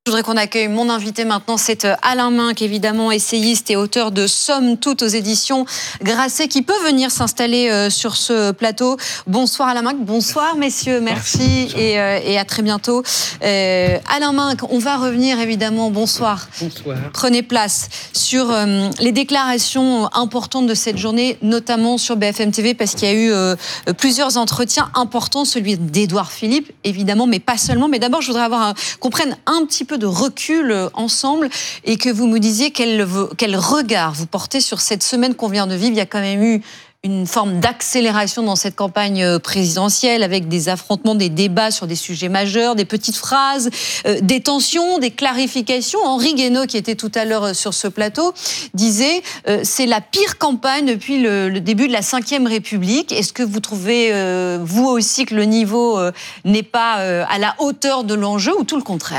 Je voudrais qu'on accueille mon invité maintenant, c'est Alain Minc, évidemment essayiste et auteur de Somme toute aux éditions Grasset, qui peut venir s'installer sur ce plateau. Bonsoir Alain Minc, bonsoir messieurs, merci et à très bientôt. Alain Minc, on va revenir évidemment, bonsoir. Bonsoir. Prenez place sur les déclarations importantes de cette journée, notamment sur BFM TV, parce qu'il y a eu plusieurs entretiens importants, celui d'Édouard Philippe, évidemment, mais pas seulement. Mais d'abord, je voudrais qu'on prenne un petit peu de recul ensemble et que vous me disiez quel regard vous portez sur cette semaine qu'on vient de vivre. Il y a quand même eu une forme d'accélération dans cette campagne présidentielle avec des affrontements, des débats sur des sujets majeurs, des petites phrases, des tensions, des clarifications. Henri Guénaud, qui était tout à l'heure sur ce plateau, disait c'est la pire campagne depuis le début de la Ve République. Est-ce que vous trouvez, vous aussi, que le niveau n'est pas à la hauteur de l'enjeu ou tout le contraire ?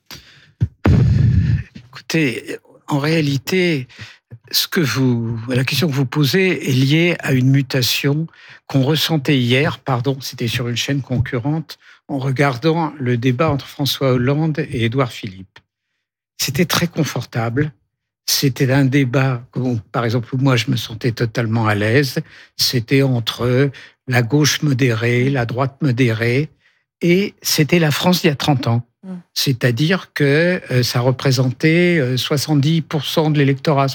Écoutez, en réalité, la question que vous posez est liée à une mutation qu'on ressentait hier, c'était sur une chaîne concurrente, en regardant le débat entre François Hollande et Édouard Philippe. C'était très confortable. C'était un débat, par exemple, où moi je me sentais totalement à l'aise. C'était entre la gauche modérée, la droite modérée, et c'était la France d'il y a 30 ans. C'est-à-dire que ça représentait 70% de l'électorat,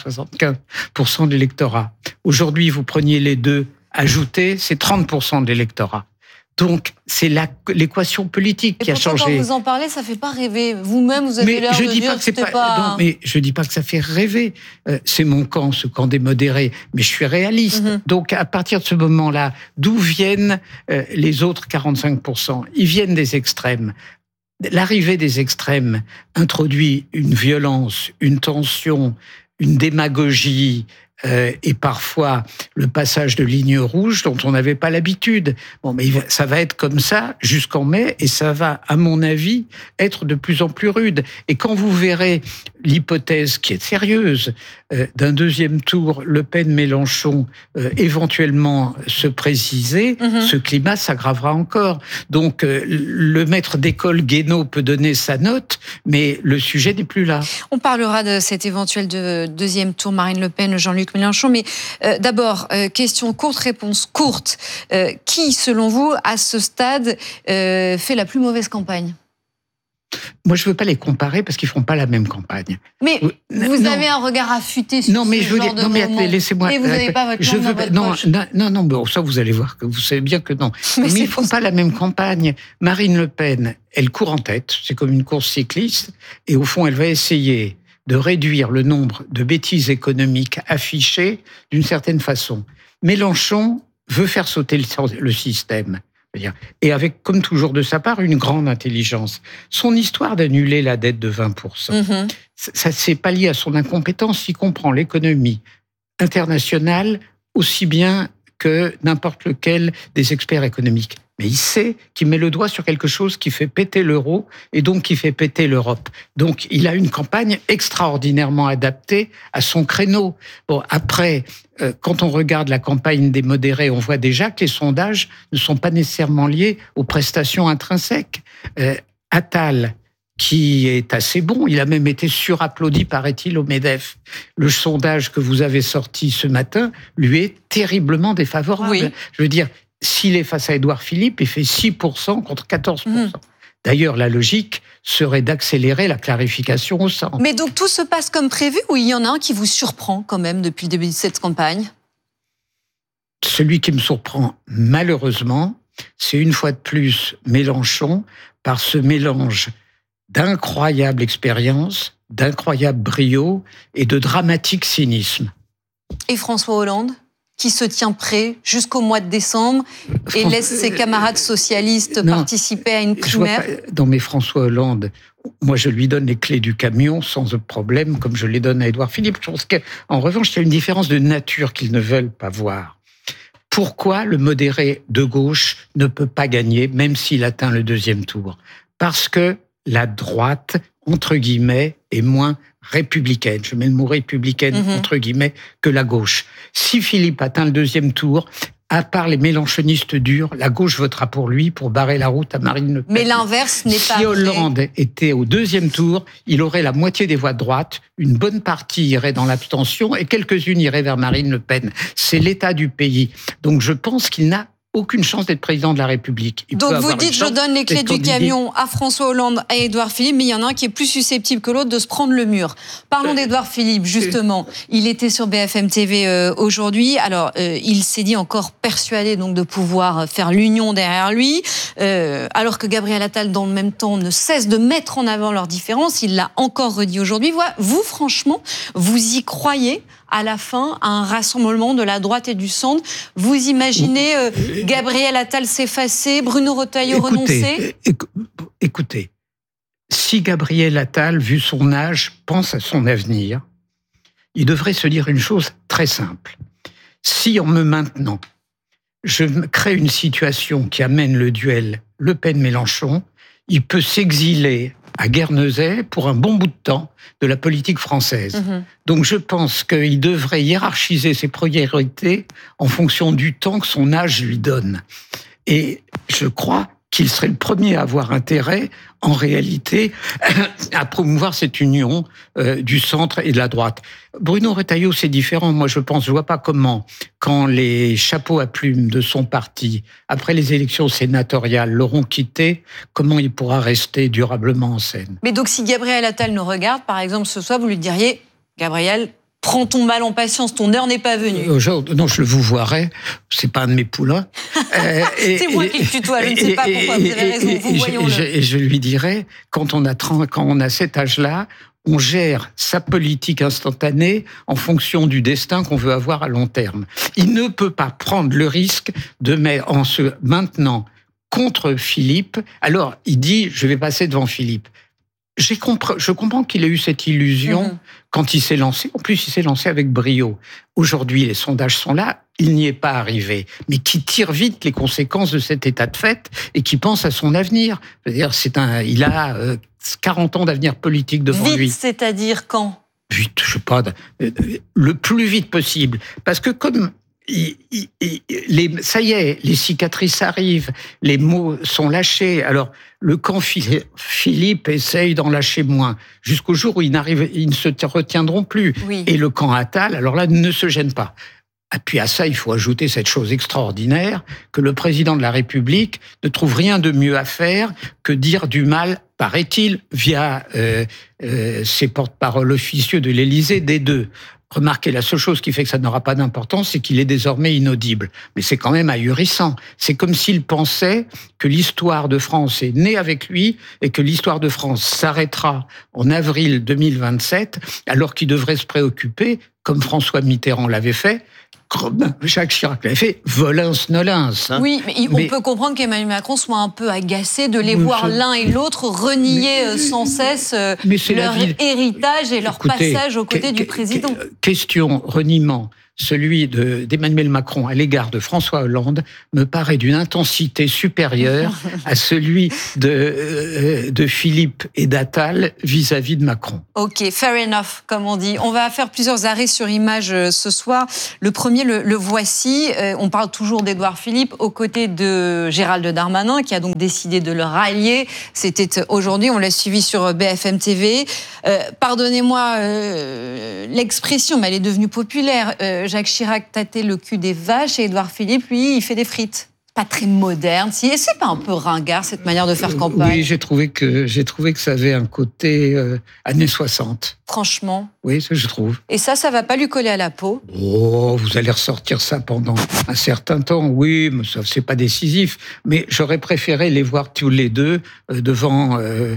75% de l'électorat. Aujourd'hui, vous preniez les deux ajoutés, c'est 30% de l'électorat. Donc, c'est l'équation politique qui a changé. Quand vous en parlez, ça ne fait pas rêver. Vous-même, vous avez l'air de dire que c'était pas... Non, mais je ne dis pas que ça fait rêver. C'est mon camp, ce camp des modérés. Mais je suis réaliste. Donc, à partir de ce moment-là, d'où viennent les autres 45%? Ils viennent des extrêmes. L'arrivée des extrêmes introduit une violence, une tension, une démagogie et parfois le passage de lignes rouges dont on n'avait pas l'habitude. Bon, mais ça va être comme ça jusqu'en mai et ça va, à mon avis, être de plus en plus rude. Et quand vous verrez l'hypothèse qui est sérieuse d'un deuxième tour Le Pen-Mélenchon éventuellement se préciser, ce climat s'aggravera encore. Donc le maître d'école Guénaud peut donner sa note, mais le sujet n'est plus là. On parlera de cet éventuel deuxième tour Marine Le Pen, Jean-Luc Mélenchon, mais d'abord, question courte, réponse courte. Qui, selon vous, à ce stade, fait la plus mauvaise campagne ? Moi, je ne veux pas les comparer parce qu'ils ne feront pas la même campagne. Mais vous avez un regard affûté sur ce genre de moment. Laissez-moi... Et vous n'avez pas votre langue dans votre poche. Non, bon, ça, vous allez voir que vous savez bien que non. Mais ils ne font pas la même campagne. Marine Le Pen, elle court en tête. C'est comme une course cycliste. Et au fond, elle va essayer de réduire le nombre de bêtises économiques affichées d'une certaine façon. Mélenchon veut faire sauter le système. Et avec, comme toujours de sa part, une grande intelligence. Son histoire d'annuler la dette de 20%, ça c'est pas lié à son incompétence. Il comprend l'économie internationale aussi bien que n'importe lequel des experts économiques. Mais il sait qu'il met le doigt sur quelque chose qui fait péter l'euro et donc qui fait péter l'Europe. Donc, il a une campagne extraordinairement adaptée à son créneau. Bon, après, quand on regarde la campagne des modérés, on voit déjà que les sondages ne sont pas nécessairement liés aux prestations intrinsèques. Attal, qui est assez bon, il a même été surapplaudi, paraît-il, au MEDEF. Le sondage que vous avez sorti ce matin lui est terriblement défavorable. Oui. Je veux dire, s'il est face à Édouard Philippe, il fait 6% contre 14%. D'ailleurs, la logique serait d'accélérer la clarification au centre. Mais donc tout se passe comme prévu ou il y en a un qui vous surprend quand même depuis le début de cette campagne ? Celui qui me surprend malheureusement, c'est une fois de plus Mélenchon, par ce mélange d'incroyable expérience, d'incroyable brio et de dramatique cynisme. Et François Hollande ? Qui se tient prêt jusqu'au mois de décembre et laisse ses camarades socialistes participer à une primaire. Non, mais François Hollande, moi je lui donne les clés du camion sans problème, comme je les donne à Édouard Philippe. Je pense qu'en revanche, il y a une différence de nature qu'ils ne veulent pas voir. Pourquoi le modéré de gauche ne peut pas gagner, même s'il atteint le deuxième tour ? Parce que la droite, entre guillemets, est moins républicaine, je mets le mot républicaine entre guillemets, que la gauche. Si Philippe atteint le deuxième tour, à part les mélenchonistes durs, la gauche votera pour lui pour barrer la route à Marine Le Pen. Mais l'inverse n'est pas vrai. Si Hollande était au deuxième tour, il aurait la moitié des voix de droite, une bonne partie irait dans l'abstention et quelques-unes iraient vers Marine Le Pen. C'est l'état du pays. Donc je pense qu'il n'a aucune chance d'être président de la République. Donc vous dites, je donne les clés du camion à François Hollande, à Édouard Philippe, mais il y en a un qui est plus susceptible que l'autre de se prendre le mur. Parlons d'Édouard Philippe, justement. Il était sur BFM TV aujourd'hui. Alors, il s'est dit encore persuadé donc de pouvoir faire l'union derrière lui, alors que Gabriel Attal, dans le même temps, ne cesse de mettre en avant leurs différences. Il l'a encore redit aujourd'hui. Vous, franchement, vous y croyez à la fin à un rassemblement de la droite et du centre? Vous imaginez Gabriel Attal s'effacer, Bruno Retailleau renoncer? Écoutez, si Gabriel Attal, vu son âge, pense à son avenir, il devrait se dire une chose très simple. Si en me maintenant, je crée une situation qui amène le duel Le Pen-Mélenchon, il peut s'exiler à Guernesey pour un bon bout de temps de la politique française. Donc je pense qu'il devrait hiérarchiser ses priorités en fonction du temps que son âge lui donne. Et je crois qu'il serait le premier à avoir intérêt, en réalité, à promouvoir cette union du centre et de la droite. Bruno Retailleau, c'est différent. Moi, je vois pas comment, quand les chapeaux à plumes de son parti, après les élections sénatoriales, l'auront quitté, comment il pourra rester durablement en scène. Mais donc, si Gabriel Attal nous regarde, par exemple, ce soir, vous lui diriez, Gabriel, prends ton mal en patience, ton heure n'est pas venue. Non, je le vous voirai. C'est pas un de mes poulains. C'est moi qui le tutoie, je ne sais pas pourquoi, vous avez raison, vous voyons-le. Et je lui dirai, quand on a cet âge-là, on gère sa politique instantanée en fonction du destin qu'on veut avoir à long terme. Il ne peut pas prendre le risque de mettre en se maintenant contre Philippe. Alors, il dit, je vais passer devant Philippe. Je comprends qu'il ait eu cette illusion quand il s'est lancé. En plus, il s'est lancé avec brio. Aujourd'hui, les sondages sont là. Il n'y est pas arrivé. Mais qui tire vite les conséquences de cet état de fait et qui pense à son avenir. C'est-à-dire, il a 40 ans d'avenir politique devant lui. Vite, c'est-à-dire quand? Vite, je sais pas, le plus vite possible. Parce que comme ça y est, les cicatrices arrivent, les mots sont lâchés. Alors, le camp Philippe essaye d'en lâcher moins, jusqu'au jour où ils ne se retiendront plus. Oui. Et le camp Attal, alors là, ne se gêne pas. Et puis à ça, il faut ajouter cette chose extraordinaire, que le président de la République ne trouve rien de mieux à faire que dire du mal, paraît-il, via ses porte-parole officieux de l'Élysée, des deux. Remarquez, la seule chose qui fait que ça n'aura pas d'importance, c'est qu'il est désormais inaudible. Mais c'est quand même ahurissant. C'est comme s'il pensait que l'histoire de France est née avec lui et que l'histoire de France s'arrêtera en avril 2027, alors qu'il devrait se préoccuper, comme François Mitterrand l'avait fait, Jacques Chirac l'avait fait, volins-nolins. Oui, mais on peut comprendre qu'Emmanuel Macron soit un peu agacé de les voir l'un et l'autre renier sans cesse leur héritage et leur passage aux côtés du président. Question, reniement, celui d'Emmanuel Macron à l'égard de François Hollande me paraît d'une intensité supérieure à celui de Philippe et d'Attal vis-à-vis de Macron. Ok, fair enough, comme on dit. On va faire plusieurs arrêts sur image ce soir. Le premier, le voici. On parle toujours d'Édouard Philippe aux côtés de Gérald Darmanin, qui a donc décidé de le rallier. C'était aujourd'hui, on l'a suivi sur BFM TV. Pardonnez-moi l'expression, mais elle est devenue populaire. Jacques Chirac tâtait le cul des vaches et Édouard Philippe, lui, il fait des frites. Pas très moderne. Si, c'est pas un peu ringard, cette manière de faire campagne? Oui, j'ai trouvé que ça avait un côté années 60. Franchement. Oui, je trouve. Et ça va pas lui coller à la peau? Oh, vous allez ressortir ça pendant un certain temps. Oui, mais ça, c'est pas décisif. Mais j'aurais préféré les voir tous les deux devant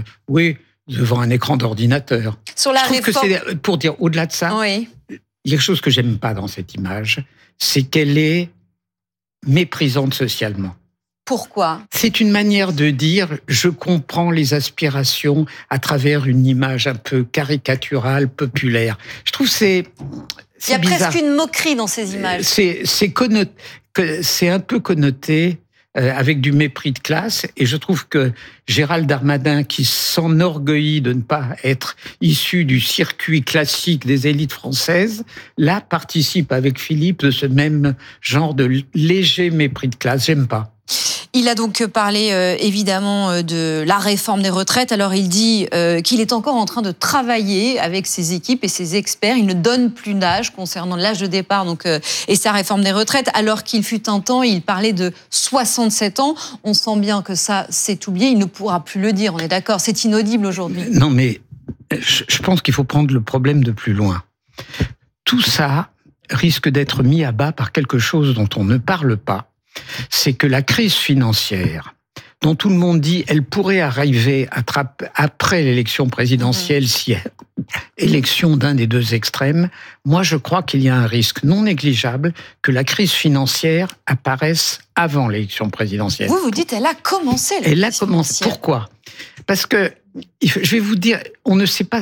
un écran d'ordinateur. Sur la réforme... Pour dire, au-delà de ça, oui. Il y a quelque chose que j'aime pas dans cette image, c'est qu'elle est méprisante socialement. Pourquoi? C'est une manière de dire « je comprends les aspirations à travers une image un peu caricaturale, populaire ». Je trouve que c'est il y a bizarre. Presque une moquerie dans ces images. C'est un peu connoté avec du mépris de classe. Et je trouve que Gérald Darmanin, qui s'enorgueillit de ne pas être issu du circuit classique des élites françaises, là, participe avec Philippe de ce même genre de léger mépris de classe. J'aime pas. Il a donc parlé évidemment de la réforme des retraites. Alors il dit qu'il est encore en train de travailler avec ses équipes et ses experts. Il ne donne plus d'âge concernant l'âge de départ et sa réforme des retraites, alors qu'il fut un temps, il parlait de 67 ans. On sent bien que ça, c'est oublié. Il ne pourra plus le dire, on est d'accord. C'est inaudible aujourd'hui. Non, mais je pense qu'il faut prendre le problème de plus loin. Tout ça risque d'être mis à bas par quelque chose dont on ne parle pas. C'est que la crise financière, dont tout le monde dit elle pourrait arriver après l'élection présidentielle, si élection d'un des deux extrêmes, moi je crois qu'il y a un risque non négligeable que la crise financière apparaisse avant l'élection présidentielle. Vous dites elle a commencé. Elle a commencé. Pourquoi ? Parce que, je vais vous dire, on ne sait pas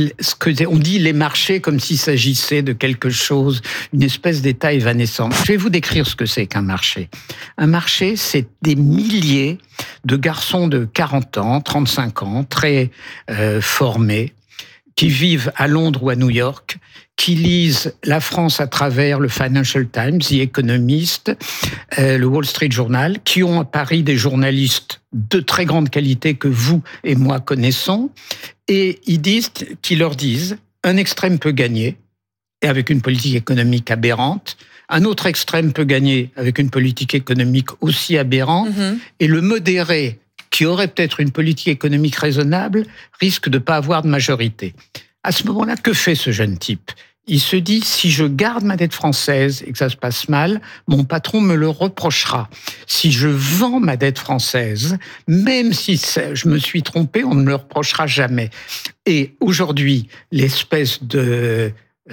on dit les marchés comme s'il s'agissait de quelque chose, une espèce d'état évanescent. Je vais vous décrire ce que c'est qu'un marché. Un marché, c'est des milliers de garçons de 40 ans, 35 ans, très formés, qui vivent à Londres ou à New York, qui lisent la France à travers le Financial Times, The Economist, le Wall Street Journal, qui ont à Paris des journalistes de très grande qualité que vous et moi connaissons, et qui leur disent, un extrême peut gagner, et avec une politique économique aberrante, un autre extrême peut gagner avec une politique économique aussi aberrante, et le modéré, qui aurait peut-être une politique économique raisonnable, risque de ne pas avoir de majorité. À ce moment-là, que fait ce jeune type ? Il se dit, si je garde ma dette française et que ça se passe mal, mon patron me le reprochera. Si je vends ma dette française, même si je me suis trompé, on ne me le reprochera jamais. Et aujourd'hui, l'espèce de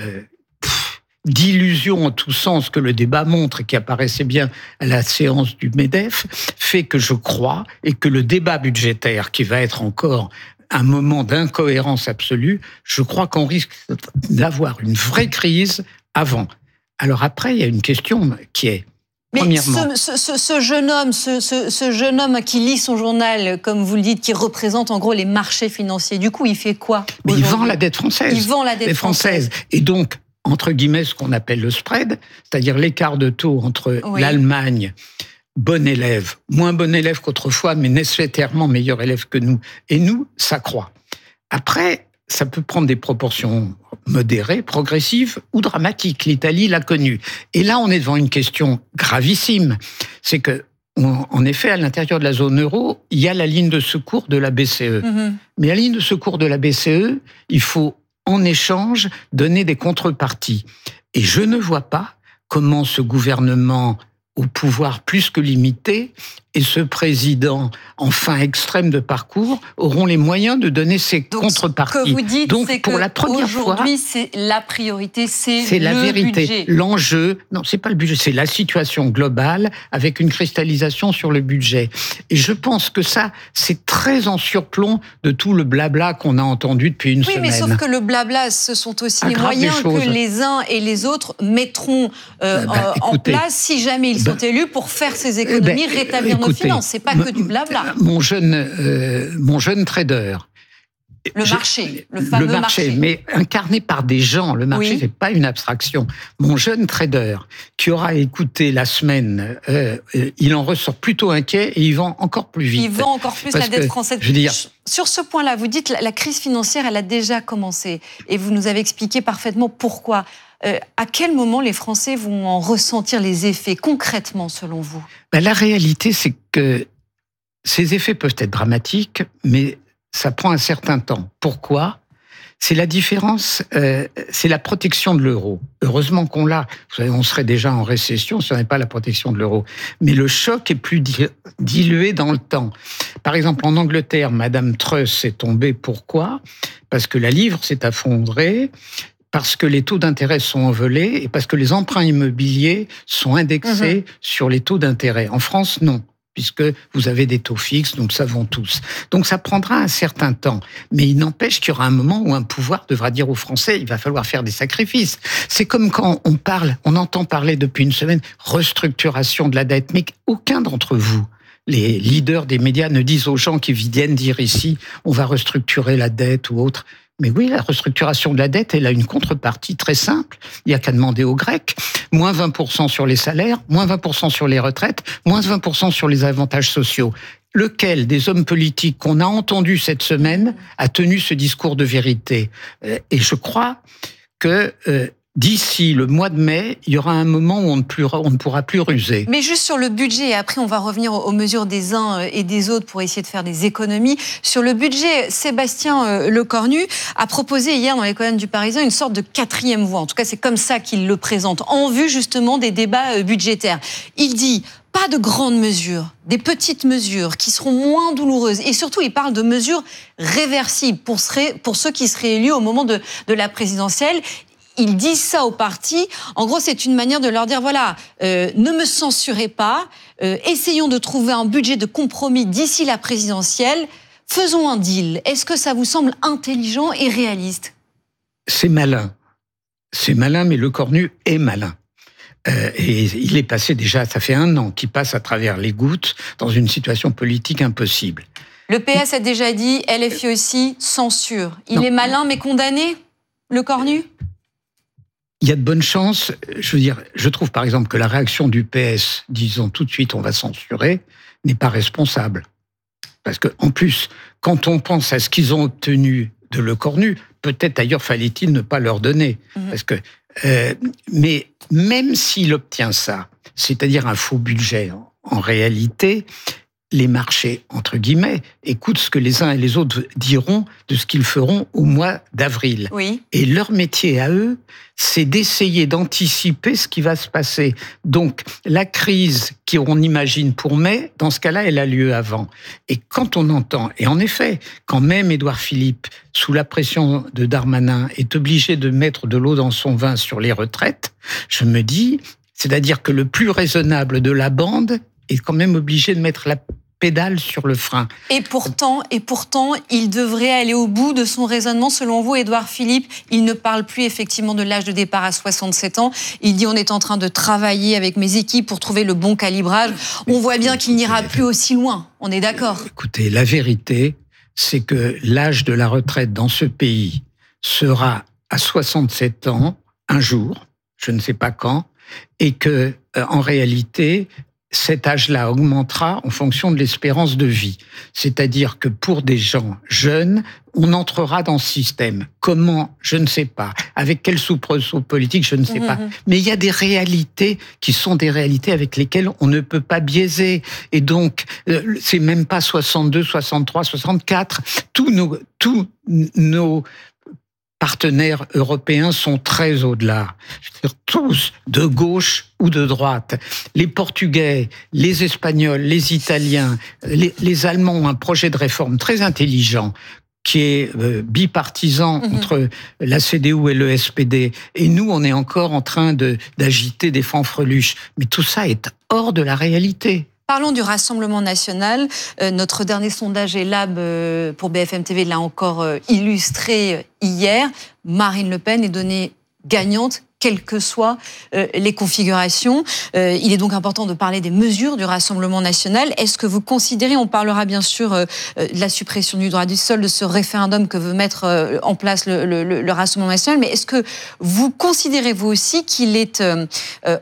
d'illusion en tout sens que le débat montre et qui apparaissait bien à la séance du MEDEF, fait que je crois, et que le débat budgétaire, qui va être encore un moment d'incohérence absolue, je crois qu'on risque d'avoir une vraie crise avant. Alors après, il y a une question qui est, premièrement... ce jeune homme qui lit son journal, comme vous le dites, qui représente en gros les marchés financiers, du coup, il fait quoi ? Mais il vend la dette française. Il vend la dette française. Et donc, entre guillemets, ce qu'on appelle le spread, c'est-à-dire l'écart de taux entre l'Allemagne, bon élève, moins bon élève qu'autrefois, mais nécessairement meilleur élève que nous, et nous, ça croît. Après, ça peut prendre des proportions modérées, progressives ou dramatiques. L'Italie l'a connu. Et là, on est devant une question gravissime. C'est que, en effet, à l'intérieur de la zone euro, il y a la ligne de secours de la BCE. Mais la ligne de secours de la BCE, il faut en échange, donner des contreparties. Et je ne vois pas comment ce gouvernement au pouvoir plus que limité et ce président, enfin extrême de parcours, auront les moyens de donner ces contreparties. Ce que vous dites, donc, c'est pour la première fois, aujourd'hui, c'est la priorité, c'est la vérité. Budget. L'enjeu, non, c'est pas le budget, c'est la situation globale avec une cristallisation sur le budget. Et je pense que ça, c'est très en surplomb de tout le blabla qu'on a entendu depuis une semaine. Oui, mais sauf que le blabla, ce sont aussi les moyens que les uns et les autres mettront en place si jamais ils sont élus pour faire ces économies, rétablir nos finances. C'est pas que du blabla. Mon jeune trader. Le marché, le fameux marché. Mais incarné par des gens. Le marché, c'est pas une abstraction. Mon jeune trader, qui aura écouté la semaine, il en ressort plutôt inquiet et il vend encore plus vite. Il vend encore plus la dette française. Je veux dire, sur ce point-là, vous dites la crise financière, elle a déjà commencé. Et vous nous avez expliqué parfaitement pourquoi. À quel moment les Français vont en ressentir les effets concrètement, selon vous ? La réalité, c'est que ces effets peuvent être dramatiques, mais ça prend un certain temps. Pourquoi ? C'est la différence, c'est la protection de l'euro. Heureusement qu'on l'a. Vous savez, on serait déjà en récession si on n'avait pas la protection de l'euro. Mais le choc est plus dilué dans le temps. Par exemple, en Angleterre, Madame Truss est tombée. Pourquoi ? Parce que la livre s'est effondrée, parce que les taux d'intérêt sont envolés et parce que les emprunts immobiliers sont indexés sur les taux d'intérêt. En France, non. puisque vous avez des taux fixes, nous le savons tous. Donc ça prendra un certain temps. Mais il n'empêche qu'il y aura un moment où un pouvoir devra dire aux Français, il va falloir faire des sacrifices. C'est comme quand on entend parler depuis une semaine, restructuration de la dette, mais aucun d'entre vous, les leaders des médias, ne disent aux gens qui viennent dire ici, on va restructurer la dette ou autre. Mais oui, la restructuration de la dette, elle a une contrepartie très simple. Il n'y a qu'à demander aux Grecs. Moins 20% sur les salaires, moins 20% sur les retraites, moins 20% sur les avantages sociaux. Lequel des hommes politiques qu'on a entendus cette semaine a tenu ce discours de vérité? Et je crois que d'ici le mois de mai, il y aura un moment où on ne pourra plus ruser. Mais juste sur le budget, et après on va revenir aux mesures des uns et des autres pour essayer de faire des économies. Sur le budget, Sébastien Lecornu a proposé hier dans les colonnes du Parisien une sorte de 4e voie. En tout cas, c'est comme ça qu'il le présente, en vue justement des débats budgétaires. Il dit pas de grandes mesures, des petites mesures qui seront moins douloureuses. Et surtout, il parle de mesures réversibles pour ceux qui seraient élus au moment de la présidentielle. Ils disent ça aux partis. En gros, c'est une manière de leur dire, voilà, ne me censurez pas, essayons de trouver un budget de compromis d'ici la présidentielle, faisons un deal. Est-ce que ça vous semble intelligent et réaliste? C'est malin. C'est malin, mais Lecornu est malin. Et il est passé déjà, ça fait 1 an qu'il passe à travers les gouttes dans une situation politique impossible. Le PS a déjà dit, LFI aussi, censure. Il est malin mais condamné, Lecornu? Il y a de bonnes chances. Je trouve par exemple que la réaction du PS, disons tout de suite on va censurer, n'est pas responsable. Parce que en plus, quand on pense à ce qu'ils ont obtenu de Lecornu, peut-être d'ailleurs fallait-il ne pas leur donner. Parce que, mais même s'il obtient ça, c'est-à-dire un faux budget, en réalité, les marchés, entre guillemets, écoutent ce que les uns et les autres diront de ce qu'ils feront au mois d'avril. Oui. Et leur métier à eux, c'est d'essayer d'anticiper ce qui va se passer. Donc, la crise qu'on imagine pour mai, dans ce cas-là, elle a lieu avant. Et quand on entend, et en effet, quand même Édouard Philippe, sous la pression de Darmanin, est obligé de mettre de l'eau dans son vin sur les retraites, je me dis, c'est-à-dire que le plus raisonnable de la bande est quand même obligé de mettre la pédale sur le frein. Et pourtant, il devrait aller au bout de son raisonnement. Selon vous, Édouard Philippe, il ne parle plus effectivement de l'âge de départ à 67 ans. Il dit, on est en train de travailler avec mes équipes pour trouver le bon calibrage. On voit bien qu'il n'ira plus aussi loin. On est d'accord. Écoutez, la vérité, c'est que l'âge de la retraite dans ce pays sera à 67 ans, un jour, je ne sais pas quand, et que, en réalité, cet âge-là augmentera en fonction de l'espérance de vie. C'est-à-dire que pour des gens jeunes, on entrera dans ce système. Comment? Je ne sais pas. Avec quel soubresaut politique? Je ne sais pas. Mais il y a des réalités qui sont des réalités avec lesquelles on ne peut pas biaiser. Et donc, c'est même pas 62, 63, 64. Tous nos partenaires européens sont très au-delà. Tous, de gauche ou de droite. Les Portugais, les Espagnols, les Italiens, les Allemands ont un projet de réforme très intelligent qui est bipartisan entre la CDU et le SPD. Et nous, on est encore en train d'agiter des fanfreluches. Mais tout ça est hors de la réalité. Parlons du Rassemblement national. Notre dernier sondage ELAB pour BFM TV l'a encore illustré hier. Marine Le Pen est donnée gagnante, quelles que soient les configurations. Il est donc important de parler des mesures du Rassemblement national. Est-ce que vous considérez, on parlera bien sûr de la suppression du droit du sol, de ce référendum que veut mettre en place le Rassemblement national, mais est-ce que vous considérez vous aussi qu'il est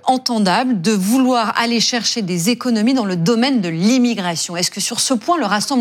entendable de vouloir aller chercher des économies dans le domaine de l'immigration? Est-ce que sur ce point, le Rassemblement